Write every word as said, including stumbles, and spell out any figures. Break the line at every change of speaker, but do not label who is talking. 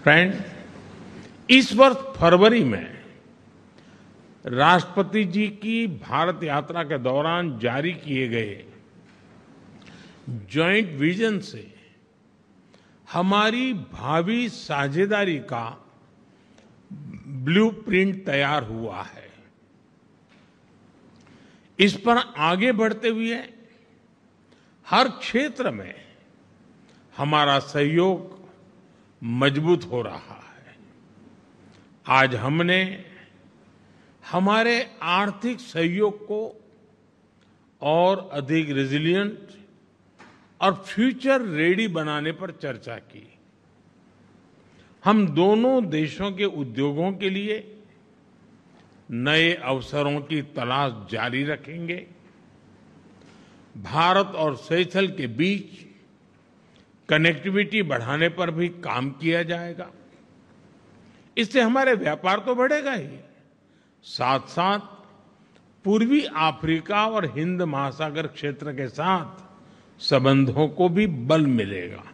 Friend, इस वर्ष फरवरी में राष्ट्रपति जी की भारत यात्रा के दौरान जारी किए गए जॉइंट विजन से हमारी भावी साझेदारी का ब्लूप्रिंट तैयार हुआ है। इस पर आगे बढ़ते हुए हर क्षेत्र में हमारा सहयोग मजबूत हो रहा है। आज हमने हमारे आर्थिक सहयोग को और अधिक रेजिलिएंट और फ्यूचर रेडी बनाने पर चर्चा की। हम दोनों देशों के उद्योगों के लिए नए अवसरों की तलाश जारी रखेंगे। भारत और सेशल के बीच कनेक्टिविटी बढ़ाने पर भी काम किया जाएगा। इससे हमारे व्यापार तो बढ़ेगा ही, साथ साथ पूर्वी अफ्रीका और हिंद महासागर क्षेत्र के साथ संबंधों को भी बल मिलेगा।